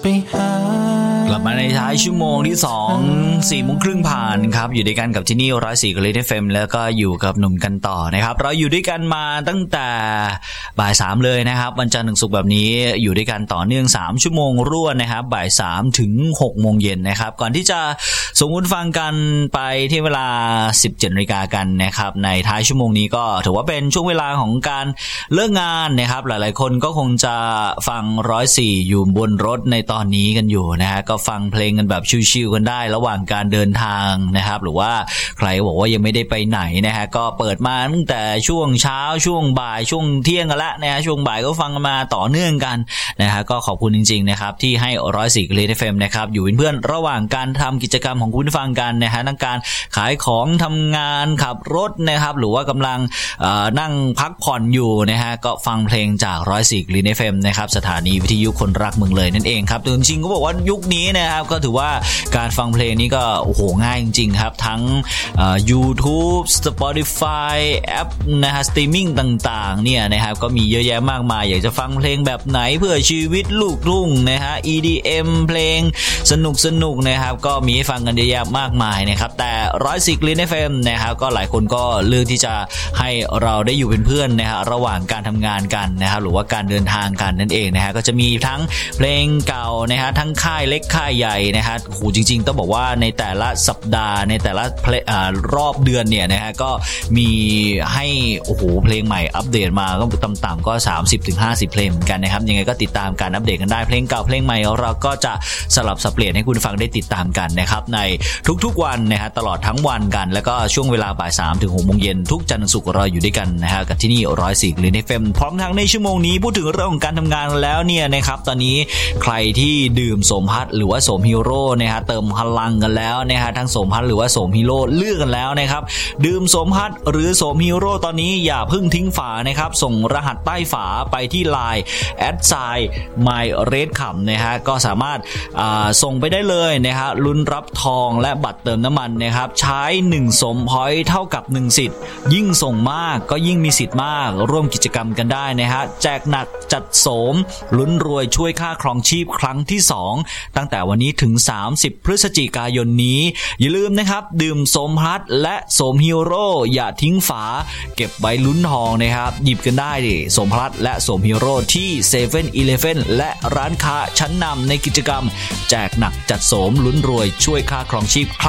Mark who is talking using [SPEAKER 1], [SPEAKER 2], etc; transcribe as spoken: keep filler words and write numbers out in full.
[SPEAKER 1] กลับมาในท้ายชั่วโมงที่สองสี่โมงครึ่งผ่านครับอยู่ด้วยกันกับที่นี่ร้อยสี่กะลิเอฟเอ็มแล้วก็อยู่กับหนุ่มกันต่อนะครับเราอยู่ด้วยกันมาตั้งแต่บ่ายสามเลยนะครับวันจันทร์ถึงศุกร์แบบนี้อยู่ด้วยกันต่อเนื่องสามชั่วโมงรวดนะครับบ่ายสามถึงหกโมงเย็นนะครับก่อนที่จะส่งคุณฟังกันไปที่เวลา สิบเจ็ดนาฬิกากันนะครับในท้ายชั่วโมงนี้ก็ถือว่าเป็นช่วงเวลาของการเลิกงานนะครับหลายๆคนก็คงจะฟังร้อยสี่อยู่บนรถในตอนนี้กันอยู่นะฮะก็ฟังเพลงกันแบบชิลๆกันได้ระหว่างการเดินทางนะครับหรือว่าใครบอกว่ายังไม่ได้ไปไหนนะฮะก็เปิดมาตั้งแต่ช่วงเช้าช่วงบ่ายช่วงเที่ยงกันละนะฮะช่วงบ่ายก็ฟังกันมาต่อเนื่องกันนะฮะก็ขอบคุณจริงๆนะครับที่ให้ร้อยสี่กะลิ เอฟ เอ็ม นะครับอยู่เป็นเพื่อนระหว่างการทำกิจกรรมของคุณฟังกันนะฮะทั้งการขายของทำงานขับรถนะครับหรือว่ากำลังนั่งพักผ่อนอยู่นะฮะก็ฟังเพลงจากร้อยสี่กะลิ เอฟ เอ็ม นะครับสถานีวิทยุคนรักเมืองเลยนั่นเองครับจริงๆก็บอกว่ายุคนี้นะครับก็ถือว่าการฟังเพลงนี้ก็โอ้โหง่ายจริงๆครับทั้ง YouTube Spotify แอปนะฮะสตรีมมิ่งต่างๆเนี่ยนะครับก็มีเยอะแยะมากมายอยากจะฟังเพลงแบบไหนเพื่อชีวิตลูกทุ่งนะฮะ อี ดี เอ็ม เพลงสนุกๆนะครับก็มีให้ฟังกันเยอะแยะมากมายนะครับแต่ร้อยสี่กะลิ เอฟ เอ็ม นะครับก็หลายคนก็เลือกที่จะให้เราได้อยู่เป็นเพื่อนนะฮะระหว่างการทำงานกันนะครับหรือว่าการเดินทางกันนั่นเองนะฮะก็จะมีทั้งเพลงเก่านะฮะทั้งค่ายเล็กค่ายใหญ่นะฮะโอ้โหจริงๆต้องบอกว่าในแต่ละสัปดาห์ในแต่ละรอบเดือนเนี่ยนะฮะก็มีให้โอ้โหเพลงใหม่อัปเดตมาก็ต่ำๆก็ สามสิบถึงห้าสิบ เพลงเหมือนกันนะครับยังไงก็ติดตามการอัปเดตกันได้เพลงเก่าเพลงใหม่เราก็จะสลับสับเปลี่ยนให้คุณฟังได้ติดตามกันนะครับในทุกๆวันนะฮะตลอดทั้งวันกันแล้วก็ช่วงเวลาบ่ายสามถึงหกโมงเย็นทุกจันทร์ถึงศุกร์เราอยู่ด้วยกันนะฮะกับที่นี่ร้อยสี่กะลิ เอฟ เอ็ม พร้อมทั้งในชั่วโมงนี้พูดถึงเรื่องของการทำงานแล้วเนี่ยนะครับตอนนี้ใครที่ดื่มโสมพัดหรือว่าโสมฮีโร่นะฮะเติมพลังกันแล้วนะฮะทั้งโสมพัดหรือว่าโสมฮีโร่เลือกกันแล้วนะครับดื่มโสมพัดหรือโสมฮีโร่ตอนนี้อย่าเพิ่งทิ้งฝานะครับส่งรหัสใต้ฝาไปที่ ไลน์ แอท ไซน์ มาย เรด คัม นะฮะก็สามารถส่งไปได้เลยนะฮะลุ้นรับทองและบัตรเติมน้ำมันนะครับใช้หนึ่งสมพอยต์เท่ากับหนึ่งสิทธิ์ยิ่งส่งมากก็ยิ่งมีสิทธิ์มากร่วมกิจกรรมกันได้นะฮะแจกหนักจัดโสมลุ้นรวยช่วยค่าครองชีพครั้งที่สองตั้งแต่วันนี้ถึงสามสิบพฤศจิกายนนี้อย่าลืมนะครับดื่มโสมพัดและโสมฮีโร่อย่าทิ้งฝาเก็บไว้ลุ้นทองนะครับหยิบกันได้ดิโสมพัดและโสมฮีโร่ที่ เซเว่น อีเลฟเว่น และร้านค้าชั้นนำในกิจกรรมแจกหนักจัดโสมลุ้นรวยช่วยค่าครองชีพครั้ง